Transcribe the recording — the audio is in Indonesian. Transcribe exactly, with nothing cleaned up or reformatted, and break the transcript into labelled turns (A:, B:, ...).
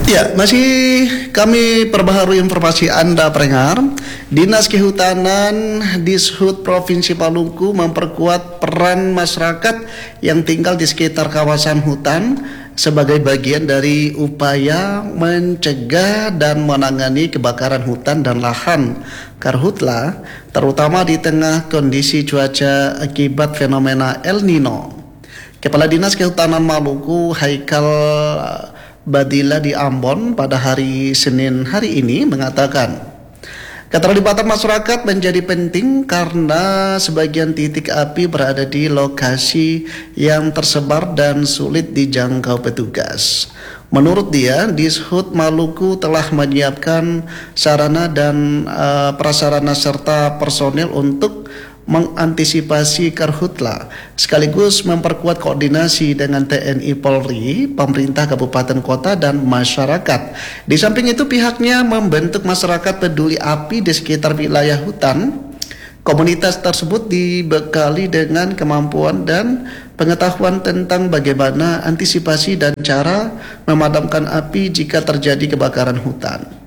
A: Ya, masih kami perbaharui informasi Anda pendengar. Dinas Kehutanan Dishub Provinsi Maluku memperkuat peran masyarakat yang tinggal di sekitar kawasan hutan sebagai bagian dari upaya mencegah dan menangani kebakaran hutan dan lahan karhutla, terutama di tengah kondisi cuaca akibat fenomena El Nino. Kepala Dinas Kehutanan Maluku Haikal Badila di Ambon pada hari Senin hari ini mengatakan keterlibatan masyarakat menjadi penting karena sebagian titik api berada di lokasi yang tersebar dan sulit dijangkau petugas. Menurut dia, Dishub Maluku telah menyiapkan sarana dan uh, prasarana serta personel untuk mengantisipasi karhutla, sekaligus memperkuat koordinasi dengan T N I Polri, pemerintah kabupaten kota dan masyarakat. Di samping itu pihaknya membentuk masyarakat peduli api di sekitar wilayah hutan. Komunitas tersebut dibekali dengan kemampuan dan pengetahuan tentang bagaimana antisipasi dan cara memadamkan api jika terjadi kebakaran hutan.